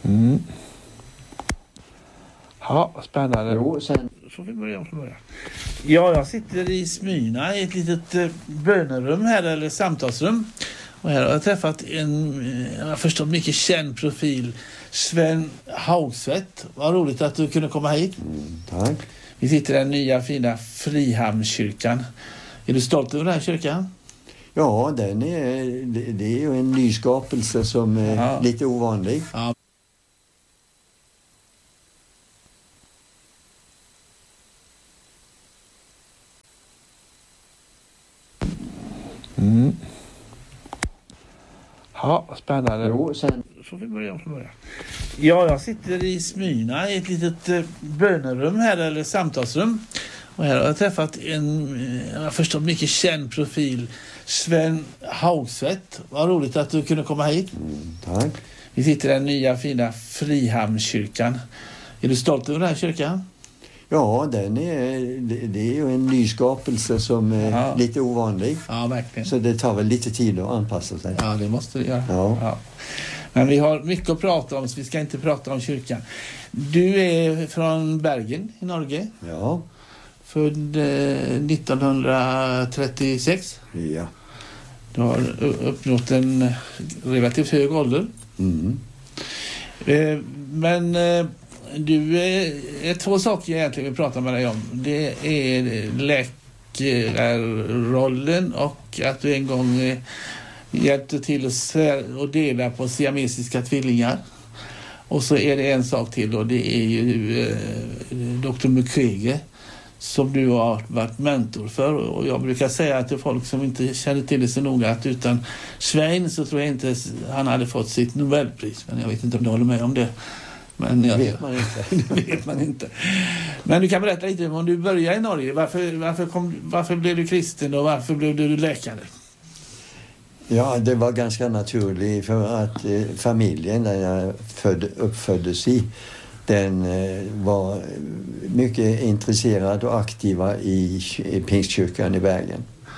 Mm. Ja, spännande. Jo, sen... Så vi börjar om från början. Ja, jag sitter i Smyrna i ett litet bönerum här, eller samtalsrum. Och här har jag träffat jag förstår, mycket känd profil, Sven Haugsvett. Vad roligt att du kunde komma hit. Tack. Vi sitter i den nya fina Frihamnskyrkan. Är du stolt över den här kyrkan? Ja, det är ju en ny skapelse som är lite ovanlig. Ja. Mm. Ja, spännande. Jo, sen... Så vi börjar om från början. Ja, jag sitter i Smyrna i ett litet bönerum här, eller samtalsrum. Och här har jag träffat jag förstår, mycket känd profil, Sven Haugsvett. Vad roligt att du kunde komma hit. Tack. Vi sitter i den nya fina Frihamnskyrkan. Är du stolt över den här kyrkan? Ja, det är ju en ny skapelse som är lite ovanlig. Ja, verkligen. Så det tar väl lite tid att anpassa sig. Ja, det måste du göra. Ja. Men vi har mycket att prata om, så vi ska inte prata om kyrkan. Du är från Bergen i Norge. Ja. Född 1936. Ja. Du har uppnått en relativt hög ålder. Mm. Men du är två saker jag egentligen vill prata med dig om. Det är läkarrollen och att du en gång hjälpte till att dela på siamesiska tvillingar. Och så är det en sak till, och det är ju Dr. Mukwege som du har varit mentor för. Och jag brukar säga till folk som inte känner till det så noga att utan Svein så tror jag inte han hade fått sitt Nobelpris. Men jag vet inte om du håller med om det. Men det vet man inte. Men du kan berätta lite om du började i Norge. Varför blev du kristen och varför blev du läkare? Ja, det var ganska naturligt för att familjen där jag uppföddes i, den var mycket intresserad och aktiva i Pingstkyrkan i Bergen.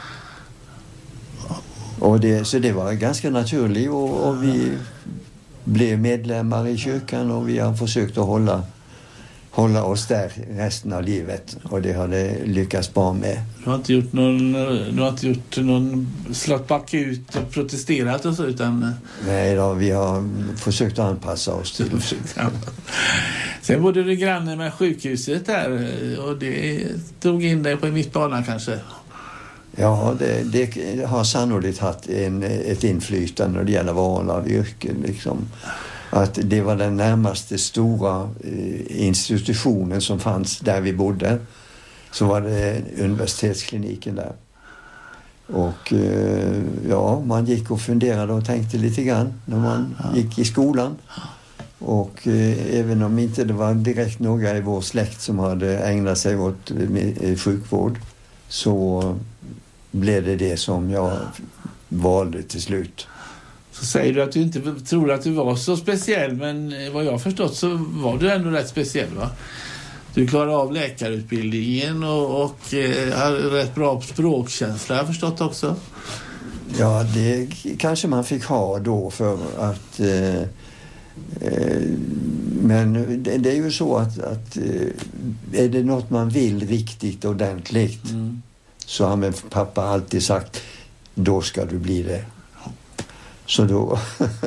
Så det var ganska naturligt och vi blev medlemmar i kyrkan och vi har försökt att hålla oss där resten av livet, och det har det lyckats bra med. Du har inte gjort någon slått back ut och protesterat och så, utan... Nej då, vi har försökt att anpassa oss till. Sen bodde du granne med sjukhuset där, och det tog in dig på en viss bana kanske. Ja, det har sannolikt haft ett inflytande när det gäller val av yrken liksom. Att det var den närmaste stora institutionen som fanns där vi bodde. Så var det universitetskliniken där. Och man gick och funderade och tänkte lite grann när man gick i skolan. Och även om inte det var direkt några i vår släkt som hade ägnat sig åt sjukvård, så blev det som jag valde till slut. Så säger du att du inte tror att du var så speciell, men vad jag förstått så var du ändå rätt speciell, va? Du klarade av läkarutbildningen och har rätt bra språkkänsla, jag har förstått också. Ja, det kanske man fick ha då för att... men det är ju så att är det något man vill riktigt ordentligt, så har min pappa alltid sagt, då ska du bli det. Så då...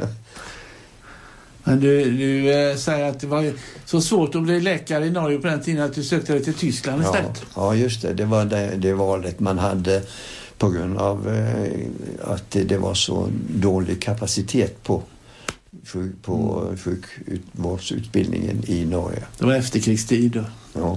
Men du säger att det var så svårt att bli läkare i Norge på den tiden att du sökte dig till Tyskland istället. Ja, just det. Det var det valet man hade på grund av att det var så dålig kapacitet på sjukvårdsutbildningen i Norge. Det var efterkrigstid då. Ja.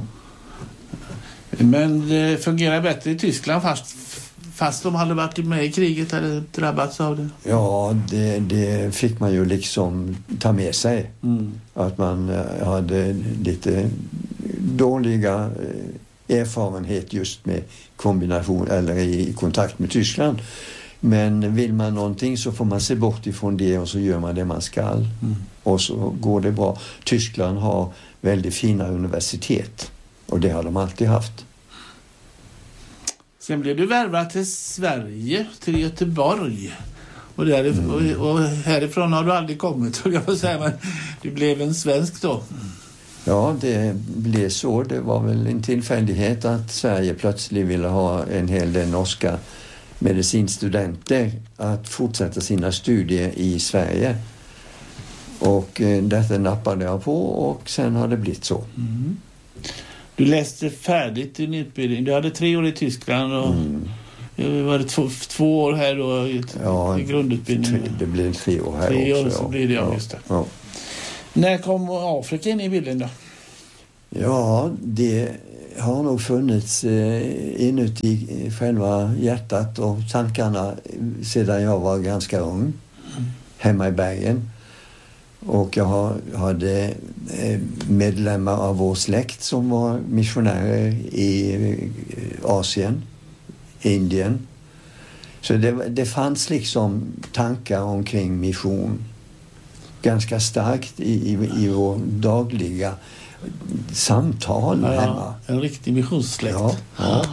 Men det fungerar bättre i Tyskland fast de hade varit med i kriget eller drabbats av det? Ja, det fick man ju liksom ta med sig. Att man hade lite dåliga erfarenhet just med kombination eller i kontakt med Tyskland. Men vill man någonting så får man se bort ifrån det och så gör man det man ska. Och så går det bra. Tyskland har väldigt fina universitet och det har de alltid haft. Sen blev du värvad till Sverige, till Göteborg. Och härifrån har du aldrig kommit, tror jag får säga, men du blev en svensk då. Ja, det blev så. Det var väl en tillfällighet att Sverige plötsligt ville ha en hel del norska medicinstudenter att fortsätta sina studier i Sverige. Och detta nappade jag på och sen har det blivit så. Mm. Du läste färdigt din utbildning. Du hade 3 år i Tyskland och var det 2 år här då i grundutbildningen? Det blev 3 år här 3 år också. så blir det, just det. Ja. När kom Afrika in i bilden då? Ja, det har nog funnits inuti själva hjärtat och tankarna sedan jag var ganska ung, hemma i Bergen. Och jag hade medlemmar av vår släkt som var missionärer i Asien, Indien. Så det fanns liksom tankar omkring mission ganska starkt i vår dagliga samtal hemma. En riktig missionssläkt. Ja.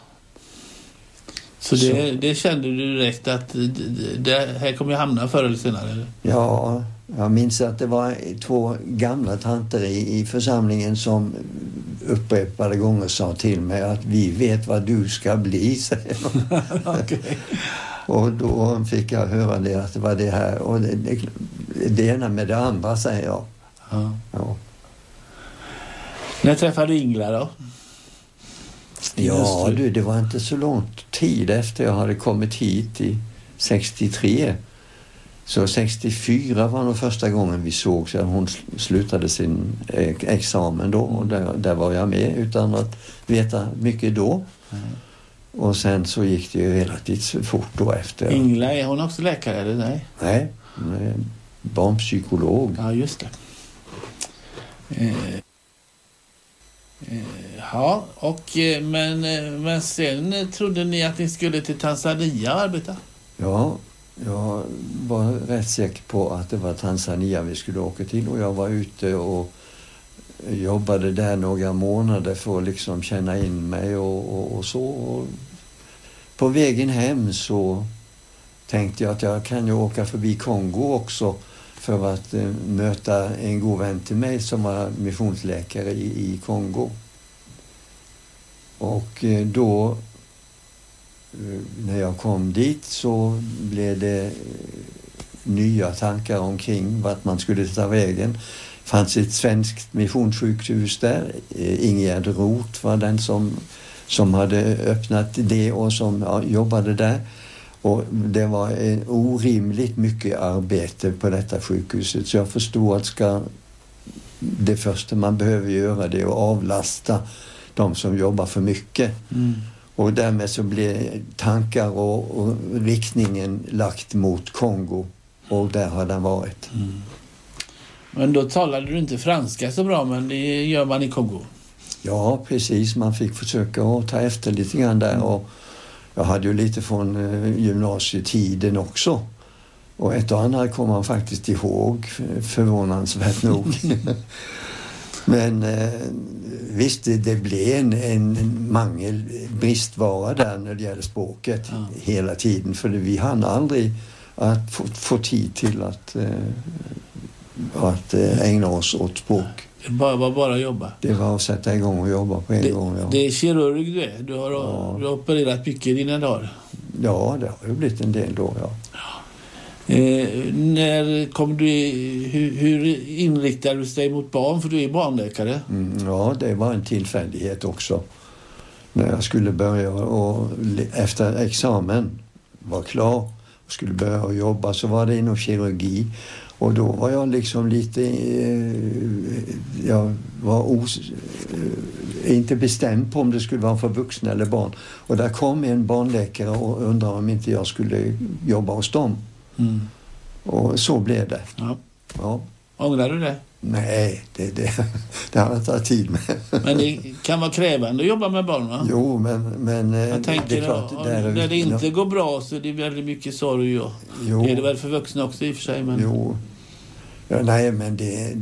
Så det kände du direkt att det här kommer jag hamna förr eller senare? Eller? Ja, jag minns att det var 2 gamla tanter i församlingen som upprepade gånger sa till mig att vi vet vad du ska bli, säger de. Okay. Och då fick jag höra det, att det var det här. Och det ena med det andra, säger jag. Ja. När träffade du Ingela då? Ja, det var inte så långt tid efter jag hade kommit hit i 63. Så 64 var nog första gången vi såg, så hon slutade sin examen då. Och där var jag med utan att veta mycket då. Och sen så gick det ju relativt fort då efter. Ingela, är hon också läkare eller nej? Nej, hon är barnpsykolog. Ja, just det. Ja, men sen trodde ni att ni skulle till Tanzania arbeta? Ja, jag var rätt säker på att det var Tanzania vi skulle åka till, och jag var ute och jobbade där några månader för att liksom känna in mig och så. Och på vägen hem så tänkte jag att jag kan ju åka förbi Kongo också för att möta en god vän till mig som var missionsläkare i Kongo. Och då när jag kom dit så blev det nya tankar omkring vart man skulle ta vägen. Det fanns ett svenskt missionssjukhus där. Ingegerd Roth var den som hade öppnat det och som jobbade där. Och det var orimligt mycket arbete på detta sjukhuset. Så jag förstod att det första man behöver göra det är att avlasta de som jobbar för mycket. Och därmed så blev tankar och riktningen lagt mot Kongo. Och där har den varit. Men då talade du inte franska så bra, men det gör man i Kongo. Ja, precis. Man fick försöka att ta efter lite grann där. Och jag hade ju lite från gymnasietiden också. Och ett och annat kommer man faktiskt ihåg, förvånansvärt nog. Men visst, det blev en bristvara där när det gäller språket hela tiden. För vi hann aldrig att få tid till att ägna oss åt språk. Det var bara jobba. Det var att sätta igång och jobba på en gång. Ja. Det är kirurg du är. Du har opererat mycket i dina dagar. Ja, det har ju blivit en del då, ja. När kom du hur inriktar du dig mot barn? För du är barnläkare. Ja, det var en tillfällighet också. När jag skulle börja och efter examen var klar och skulle börja jobba, så var det inom kirurgi. Och då var jag liksom lite, jag var inte bestämd på om det skulle vara för vuxna eller barn. Och där kom en barnläkare och undrade om inte jag skulle jobba hos dem. Och så blev det. Ja. Ångrar du det? Nej, det har jag tagit tid med. Men det kan vara krävande att jobba med barn, va? Jo, men jag tänker, det är klart, när det inte går bra så det är väldigt mycket sorg. Jo. Det är det väl för vuxna också i och för sig. Men... Jo. Ja, nej, men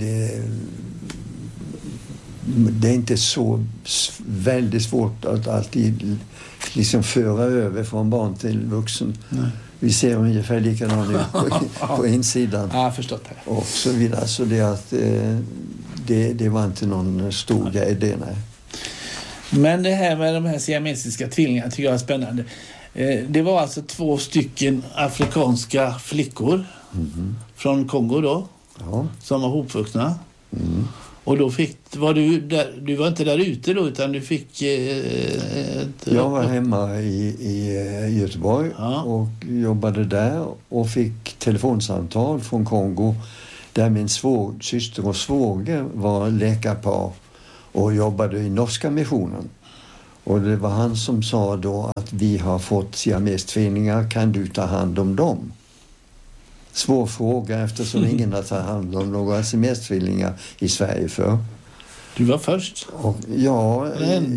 det är inte så väldigt svårt att alltid liksom föra över från barn till vuxen. Nej. Vi ser ungefär likadant ut på insidan. Ja, förstått det. Och så vidare. Så det att det var inte någon stor grej det, nej. Men det här med de här siamesiska tvillingarna tycker jag är spännande. Det var alltså 2 stycken afrikanska flickor från Kongo då, som var hopvuxna. Och då var du var inte där ute då, utan du fick... Jag var hemma i Göteborg och jobbade där och fick telefonsamtal från Kongo där min syster och svåger var läkarpar och jobbade i norska missionen. Och det var han som sa då att vi har fått siamestvillingar, kan du ta hand om dem? Svår fråga eftersom ingen har tagit hand om några siamestvillingar i Sverige för. Du var först? Och, ja,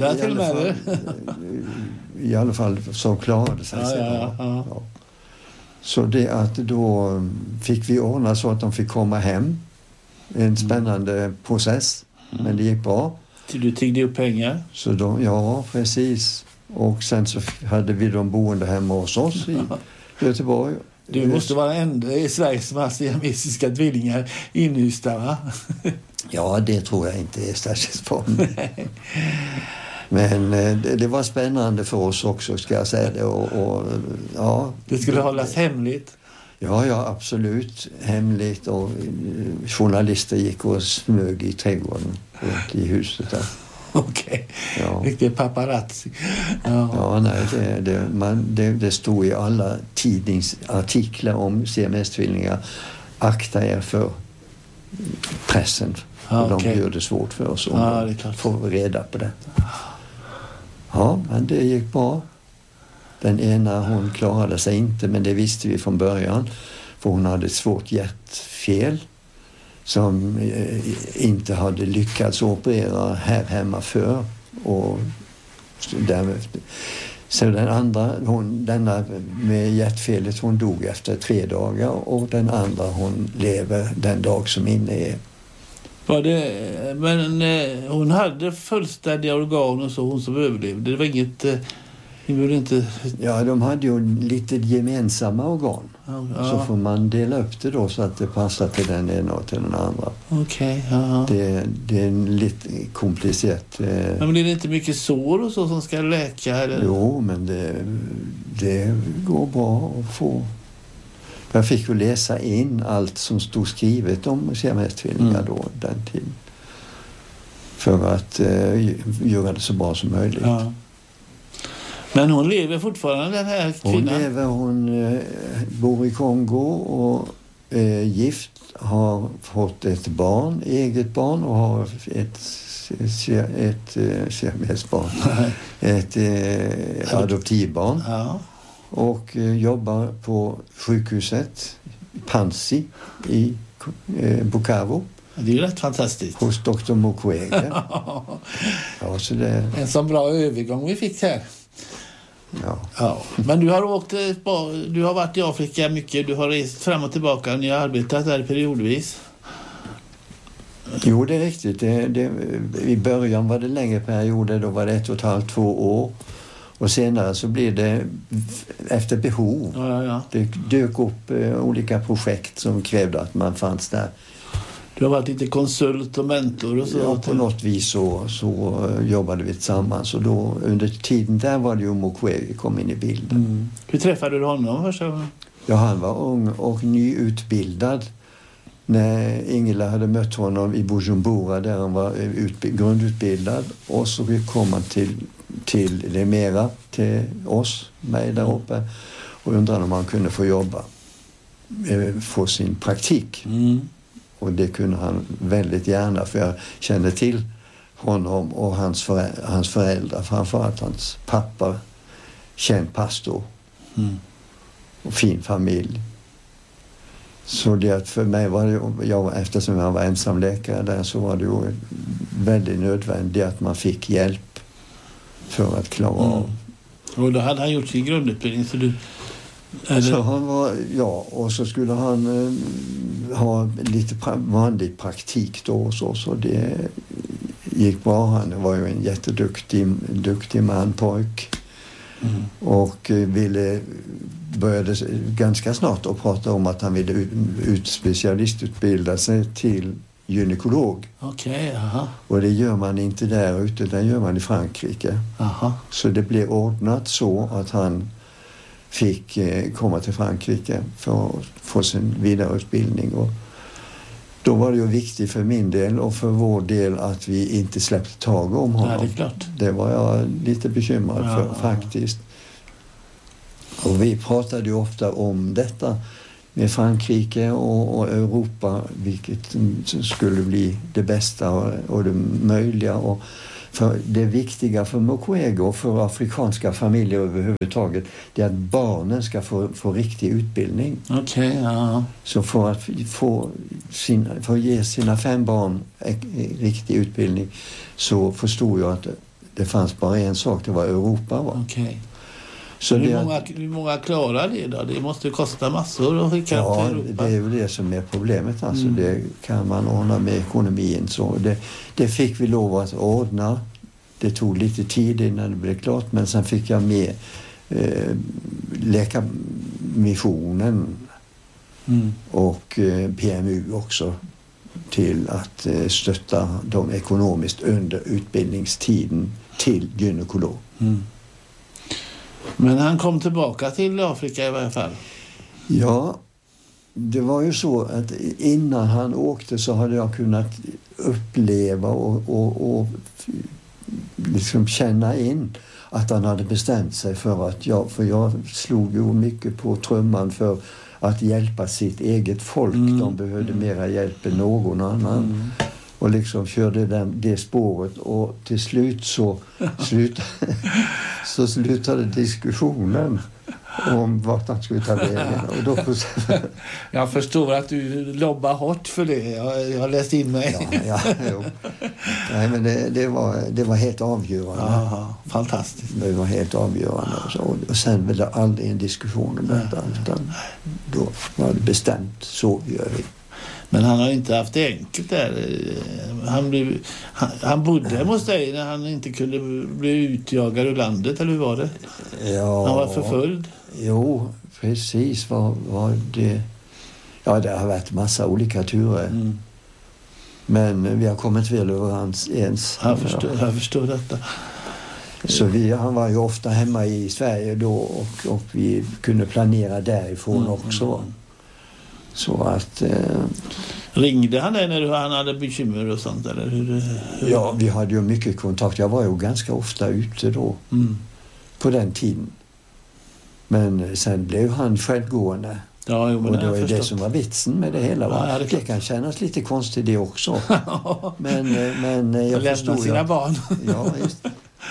i alla fall så klarade sig. Ja. Så det att då fick vi ordna så att de fick komma hem. En spännande process, men det gick bra. Du tiggde upp pengar? Så ja, precis. Och sen så hade vi dem boende hemma hos oss i Göteborg. Du måste vara den enda i Sverige som har siamesiska tvillingar inhysta, va? Ja, det tror jag inte är särskilt vanligt. Men det var spännande för oss också, ska jag säga det. Ja, det skulle hållas hemligt? Ja, absolut. Hemligt, och journalister gick och smög i trädgården i huset där. Okej. Ja. Riktigt paparazzi. Ja, nej, det stod i alla tidningsartiklar om siamestvillingar. Akta er för pressen. De gör det svårt för oss att få reda på det. Ja, men det gick bra. Den ena, hon klarade sig inte, men det visste vi från början. För hon hade ett svårt hjärtfel som inte hade lyckats operera här hemma för. Och så den andra, denna med hjärtfelet, hon dog efter 3 dagar. Och den andra, hon lever den dag som inne är. Men hon hade fullständiga organ och så, hon som överlevde. Det var inget... Ja, de hade ju lite gemensamma organ. Ja. Så får man dela upp det då så att det passar till den ena och till den andra. Okej. Det är lite komplicerat. Men blir det inte mycket sår och så som ska läka? Eller? Jo, men det går bra att få. Jag fick ju läsa in allt som stod skrivet om siamestvillingar då den tiden. För att göra det så bra som möjligt. Ja. Men hon lever fortfarande, den här kvinnan? Hon bor i Kongo och gift, har fått ett barn, eget barn, och har ett siamesbarn, ett adoptivbarn. Ja. Och jobbar på sjukhuset Panzi i Bukavu. Det är ju rätt fantastiskt. Hos Dr. Mukwege. Ja, så det... En sån bra övergång vi fick här. Ja. Men du har varit i Afrika mycket, du har rest fram och tillbaka, ni har arbetat där periodvis. Jo, det är riktigt. I början var det längre perioder, då var det 1,5-2 år. Och senare så blir det efter behov. Ja. Det dök upp olika projekt som krävde att man fanns där. Du har varit lite konsult och mentor och så? Ja, på något vis så jobbade vi tillsammans. Och då, under tiden där var det ju Mukwege kom in i bilden. Hur träffade du honom första gången? Ja, han var ung och nyutbildad. När Ingela hade mött honom i Bujumbura där han var grundutbildad. Och så kom han till Lemera, till mig där uppe. Och undrade om han kunde få jobba, få sin praktik. Och det kunde han väldigt gärna, för jag kände till honom och hans föräldrar. Framförallt hans pappa, känd pastor. Och fin familj. Så det för mig var det, eftersom jag var ensam läkare där, så var det ju väldigt nödvändigt att man fick hjälp för att klara av. Och då hade han gjort sin grundutbildning, så du... Så han var, och så skulle han ha lite vanlig praktik då, så det gick bra. Han var ju en jätteduktig pojk. Och började ganska snart att prata om att han ville specialistutbilda sig till gynekolog. Okej, aha. Och det gör man inte där ute, det gör man i Frankrike. Aha. Så det blev ordnat så att han fick komma till Frankrike för att få sin vidareutbildning. Och då var det ju viktigt för min del och för vår del att vi inte släppte tag om honom. Ja, det är klart. Det var jag lite bekymrad för faktiskt. Och vi pratade ju ofta om detta med Frankrike och Europa, vilket skulle bli det bästa och det möjliga. Och för det viktiga för Mukwege och för afrikanska familjer överhuvudtaget, det är att barnen ska få riktig utbildning. Okej, ja. Så för att ge sina 5 barn riktig utbildning så förstod jag att det fanns bara en sak, det var Europa. Okej. Så hur många klarar det då? Det måste kosta massor att skicka till Europa. Det är ju det som är problemet. Alltså, det kan man ordna med ekonomin. Så det fick vi lov att ordna. Det tog lite tid innan det blev klart. Men sen fick jag med Läkarmissionen och PMU också till att stötta dem ekonomiskt under utbildningstiden till gynekolog. Men han kom tillbaka till Afrika i varje fall. Ja, det var ju så att innan han åkte så hade jag kunnat uppleva och liksom känna in att han hade bestämt sig för att jag slog ju mycket på trumman för att hjälpa sitt eget folk. De behövde mera hjälp än någon annan. Och liksom körde det spåret och till slut så slutade diskussionen om vart han skulle ta vägen. Och då jag förstår att du lobbar hårt för det. Jag har läst in mig. Jo. Nej, men det var helt avgörande. Aha, fantastiskt. Det var helt avgörande. Och sen var det aldrig en diskussion om detta. Utan då var det bestämt, så gör vi. Men han har inte haft det enkelt där. Han bodde hos dig när han inte kunde bli utjagad ur landet, eller hur var det? Ja, han var förföljd. Jo, precis. Var det... Ja, det har varit massa olika turer. Men vi har kommit väl överens ens. Jag förstår detta. Så han var ju ofta hemma i Sverige då och vi kunde planera därifrån också. Så att... Ringde han dig när han hade bekymmer och sånt? Eller hur? Ja, vi hade ju mycket kontakt. Jag var ju ganska ofta ute då. På den tiden. Men sen blev han självgående. Ja, jo, men och det var ju det som var vitsen med det hela. Va? Det kan kännas lite konstigt det också. men jag förstod sina barn. Ja, just.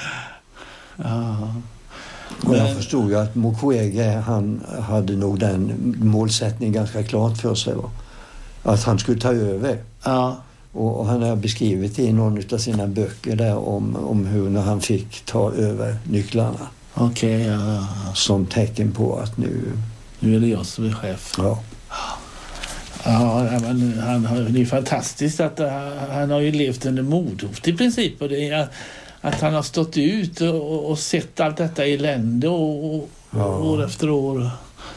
Och jag förstod ju att Mukwege, han hade nog den målsättningen ganska klart för sig. Va? Att han skulle ta över. Ja. Och han har beskrivit i någon av sina böcker där om hur när han fick ta över nycklarna. Okej, ja. Som tecken på att nu är det jag som är chef. Ja. Ja, men det är fantastiskt att han har ju levt under mordhot i princip. Och det är att han har stått ut och sett allt detta elände år efter år.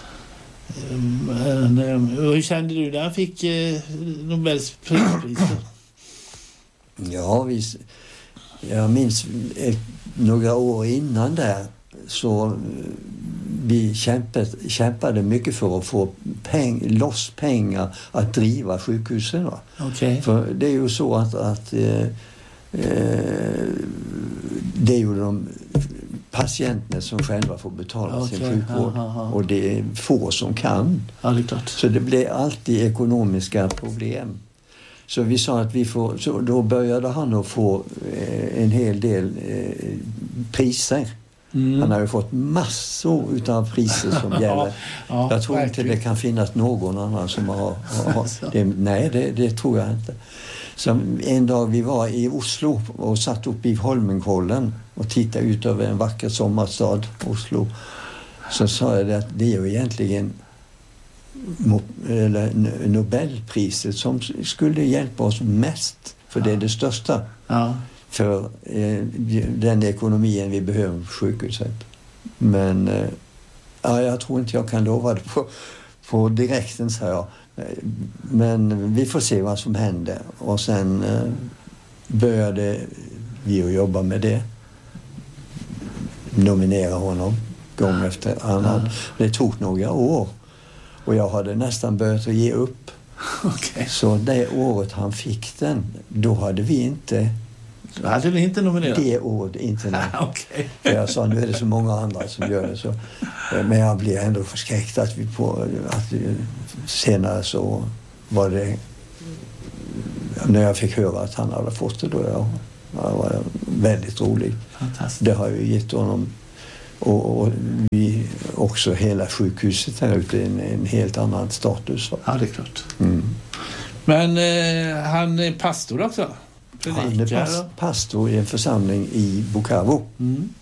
Hur kände du när han fick Nobels prispris? Ja, jag minns några år innan där så vi kämpade mycket för att få loss pengar att driva sjukhusen. Va? Okay. För det är ju så att det är ju de patienterna som själva får betala sin sjukvård. Och det är få som kan. Ja, det är klart. Så det blir alltid ekonomiska problem. Så vi sa att så då började han att få en hel del priser. Han har ju fått massor utav priser som gäller. Jag tror inte det kan finnas någon annan som har det. Nej, det tror jag inte. Så en dag vi var i Oslo och satt upp i Holmenkollen och tittade ut över en vacker sommarstad, Oslo. Så sa jag att det är ju egentligen Nobelpriset som skulle hjälpa oss mest. För det är det största för den ekonomin vi behöver på sjukhuset. Men jag tror inte jag kan lova det på direkten, sa jag. Men vi får se vad som händer. Och sen började vi att jobba med det. Nominera honom gång efter annan. Det tog några år. Och jag hade nästan börjat att ge upp. Okay. Så det året han fick den, då hade vi inte... Så hade vi inte nominerat? Det året inte. Okay. För jag sa, nu är det så många andra som gör det. Så. Men jag blev ändå förskräckt att senare så var det... När jag fick höra att han hade fått det, då jag var väldigt rolig. Fantastiskt. Det har ju gett honom... Och vi också hela sjukhuset här ute en helt annan status. Ja, det är klart. Mm. Men han är pastor också? Han är pastor i en församling i Bukavu. Mm.